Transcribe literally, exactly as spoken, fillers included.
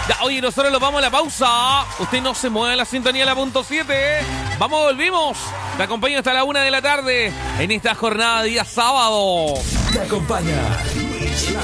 Ya, oye, nosotros nos vamos a la pausa. Usted no se mueve en la sintonía de la punto siete. Vamos, volvimos. Te acompaño hasta la una de la tarde en esta jornada de día sábado. Te acompaña Luis La